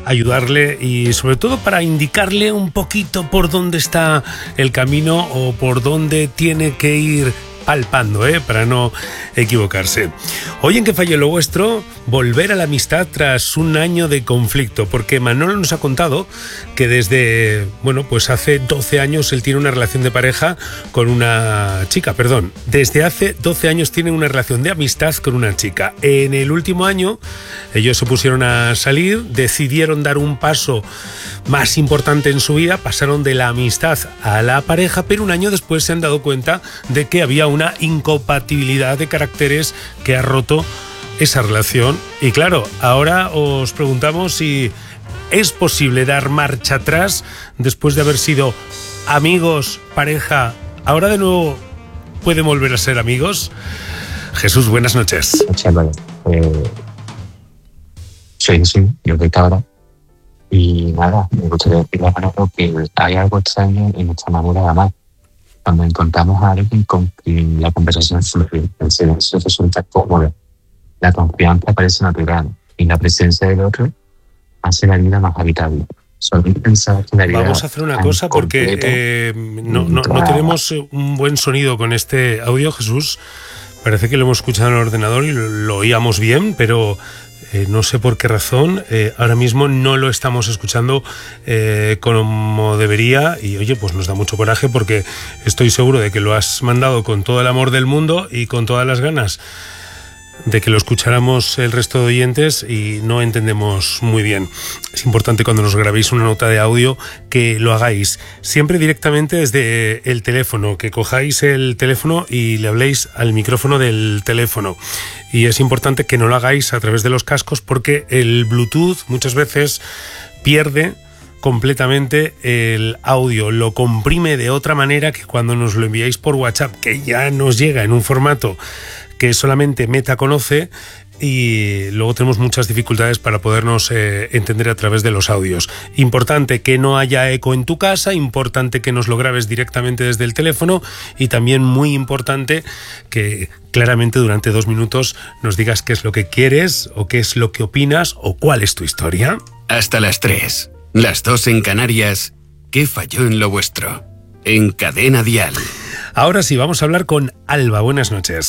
ayudarle y sobre todo para indicarle un poquito por dónde está el camino o por dónde tiene que ir palpando, para no equivocarse. Hoy en Que falle lo vuestro, volver a la amistad tras un año de conflicto, porque Manolo nos ha contado que desde, pues hace 12 años él tiene una relación de pareja con una chica, desde hace 12 años tiene una relación de amistad con una chica. En el último año ellos se pusieron a salir, decidieron dar un paso más importante en su vida, pasaron de la amistad a la pareja, pero un año después se han dado cuenta de que había una incompatibilidad de caracteres que ha roto esa relación. Y claro, ahora os preguntamos si es posible dar marcha atrás después de haber sido amigos, pareja. ¿Ahora de nuevo pueden volver a ser amigos? Jesús, buenas noches. Álvaro. Soy Jesús, yo soy Cabra. Y nada, me gustaría decirle a Manolo que hay algo extraño en nuestra manera de amar. Cuando encontramos a alguien con quien la conversación fluye, el silencio resulta cómodo, la confianza parece natural y la presencia del otro hace la vida más habitable. Vamos a hacer una cosa porque no tenemos un buen sonido con este audio, Jesús. Parece que lo hemos escuchado en el ordenador y lo oíamos bien, pero no sé por qué razón ahora mismo no lo estamos escuchando como debería. Y oye, pues nos da mucho coraje porque estoy seguro de que lo has mandado con todo el amor del mundo y con todas las ganas de que lo escucháramos el resto de oyentes y no entendemos muy bien. Es importante cuando nos grabéis una nota de audio que lo hagáis siempre directamente desde el teléfono, que cojáis el teléfono y le habléis al micrófono del teléfono. Y es importante que no lo hagáis a través de los cascos porque el Bluetooth muchas veces pierde completamente el audio, lo comprime de otra manera que cuando nos lo enviáis por WhatsApp, que ya nos llega en un formato que solamente Meta conoce, y luego tenemos muchas dificultades para podernos entender a través de los audios. Importante que no haya eco en tu casa, importante que nos lo grabes directamente desde el teléfono y también muy importante que claramente durante 2 minutos nos digas qué es lo que quieres o qué es lo que opinas o cuál es tu historia. Hasta las 3, las 2 en Canarias. ¿Qué falló en lo vuestro? En Cadena Dial. Ahora sí, vamos a hablar con Alba. Buenas noches.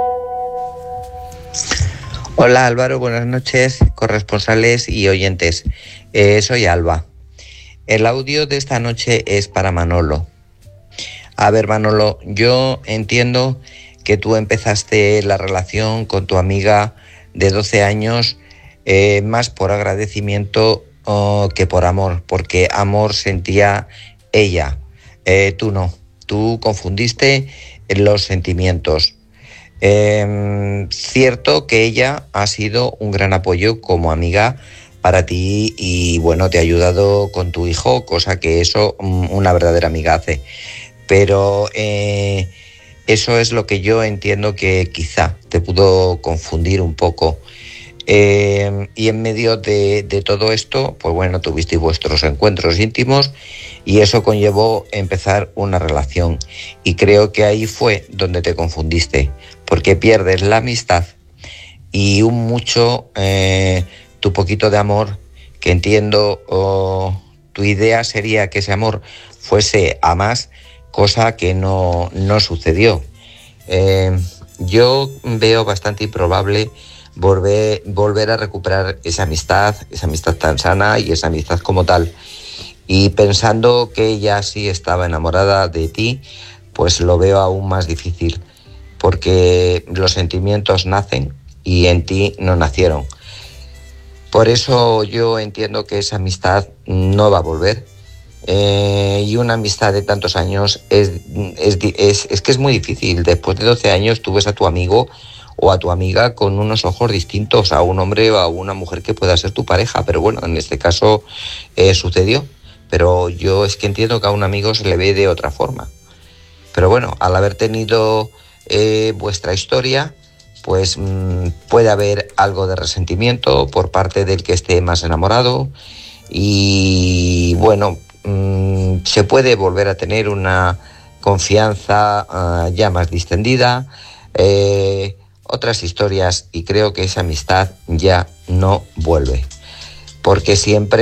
Hola Álvaro, buenas noches, corresponsales y oyentes. Soy Alba. El audio de esta noche es para Manolo. A ver, Manolo, yo entiendo que tú empezaste la relación con tu amiga de 12 años más por agradecimiento que por amor, porque amor sentía ella, tú no. Tú confundiste los sentimientos. Cierto que ella ha sido un gran apoyo como amiga para ti y te ha ayudado con tu hijo, cosa que eso una verdadera amiga hace. Pero eso es lo que yo entiendo que quizá te pudo confundir un poco. Y en medio de todo esto, tuvisteis vuestros encuentros íntimos y eso conllevó empezar una relación. Y creo que ahí fue donde te confundiste, porque pierdes la amistad y tu poquito de amor, que entiendo, tu idea sería que ese amor fuese a más, cosa que no sucedió. Yo veo bastante improbable volver a recuperar esa amistad tan sana y esa amistad como tal. Y pensando que ella sí estaba enamorada de ti, pues lo veo aún más difícil, porque los sentimientos nacen y en ti no nacieron. Por eso yo entiendo que esa amistad no va a volver. Y una amistad de tantos años es que es muy difícil. Después de 12 años tú ves a tu amigo o a tu amiga con unos ojos distintos a un hombre o a una mujer que pueda ser tu pareja, pero en este caso sucedió. Pero yo es que entiendo que a un amigo se le ve de otra forma. Pero al haber tenido vuestra historia, pues puede haber algo de resentimiento por parte del que esté más enamorado y se puede volver a tener una confianza ya más distendida, otras historias, y creo que esa amistad ya no vuelve, porque siempre